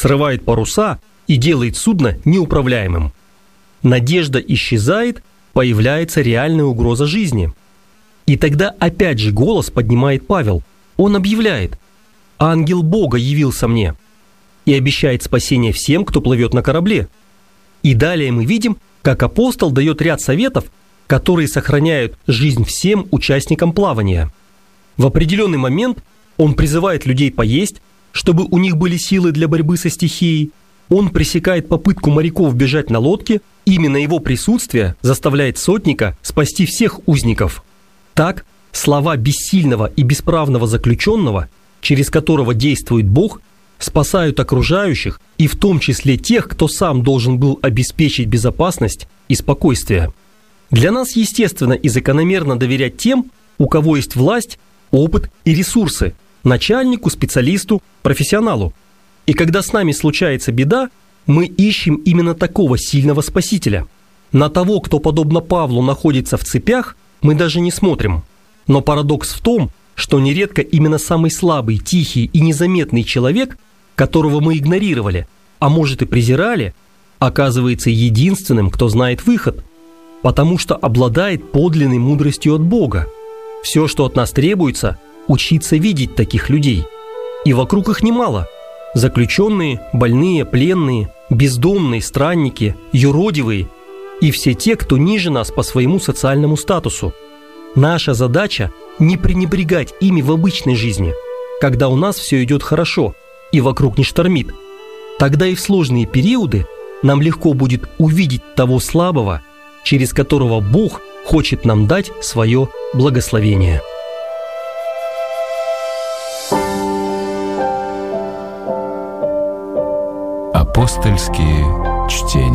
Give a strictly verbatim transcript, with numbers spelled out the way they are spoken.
срывает паруса и делает судно неуправляемым. Надежда исчезает, появляется реальная угроза жизни. И тогда опять же голос поднимает Павел. Он объявляет: «Ангел Бога явился мне» и обещает спасение всем, кто плывет на корабле. И далее мы видим, как апостол дает ряд советов, которые сохраняют жизнь всем участникам плавания. В определенный момент он призывает людей поесть, чтобы у них были силы для борьбы со стихией. Он пресекает попытку моряков бежать на лодке. Именно его присутствие заставляет сотника спасти всех узников. Так, слова бессильного и бесправного заключенного, через которого действует Бог, спасают окружающих и в том числе тех, кто сам должен был обеспечить безопасность и спокойствие. Для нас естественно и закономерно доверять тем, у кого есть власть, опыт и ресурсы, начальнику, специалисту, профессионалу. И когда с нами случается беда, мы ищем именно такого сильного спасителя. На того, кто, подобно Павлу, находится в цепях, мы даже не смотрим. Но парадокс в том, что нередко именно самый слабый, тихий и незаметный человек, которого мы игнорировали, а может и презирали, оказывается единственным, кто знает выход, потому что обладает подлинной мудростью от Бога. Все, что от нас требуется, учиться видеть таких людей. И вокруг их немало. Заключенные, больные, пленные, бездомные, странники, юродивые и все те, кто ниже нас по своему социальному статусу. Наша задача – не пренебрегать ими в обычной жизни, когда у нас все идет хорошо и вокруг не штормит. Тогда и в сложные периоды нам легко будет увидеть того слабого, через которого Бог хочет нам дать свое благословение. Апостольские чтения.